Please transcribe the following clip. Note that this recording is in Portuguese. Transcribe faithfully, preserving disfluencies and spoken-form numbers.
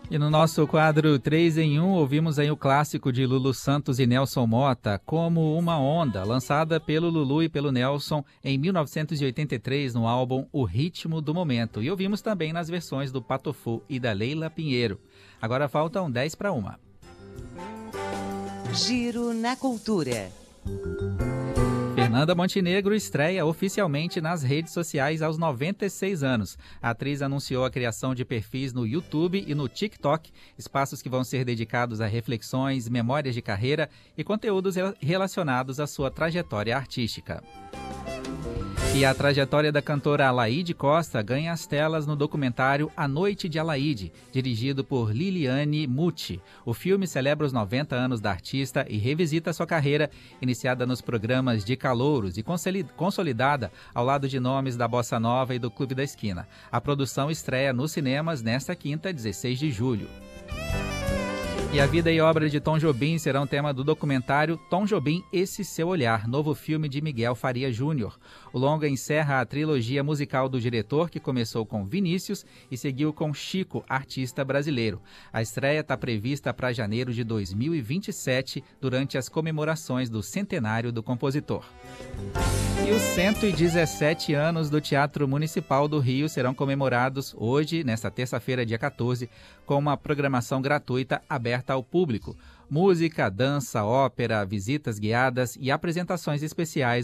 E no nosso quadro três em um, ouvimos aí o clássico de Lulu Santos e Nelson Motta, Como Uma Onda, lançada pelo Lulu e pelo Nelson em mil novecentos e oitenta e três no álbum O Ritmo do Momento. E ouvimos também nas versões do Patofu e da Leila Pinheiro. Agora faltam dez para uma. Giro na Cultura. Fernanda Montenegro estreia oficialmente nas redes sociais aos noventa e seis anos. A atriz anunciou a criação de perfis no YouTube e no TikTok, espaços que vão ser dedicados a reflexões, memórias de carreira e conteúdos relacionados à sua trajetória artística. E a trajetória da cantora Alaide Costa ganha as telas no documentário A Noite de Alaide, dirigido por Liliane Muti. O filme celebra os noventa anos da artista e revisita sua carreira, iniciada nos programas de calouros e consolidada ao lado de nomes da Bossa Nova e do Clube da Esquina. A produção estreia nos cinemas nesta quinta, dezesseis de julho. E a vida e obra de Tom Jobim serão tema do documentário Tom Jobim, Esse Seu Olhar, novo filme de Miguel Faria Júnior. O longa encerra a trilogia musical do diretor, que começou com Vinícius e seguiu com Chico, artista brasileiro. A estreia está prevista para janeiro de dois mil e vinte e sete, durante as comemorações do centenário do compositor. E os cento e dezessete anos do Teatro Municipal do Rio serão comemorados hoje, nesta terça-feira, dia quatorze, com uma programação gratuita aberta ao público. Música, dança, ópera, visitas guiadas e apresentações especiais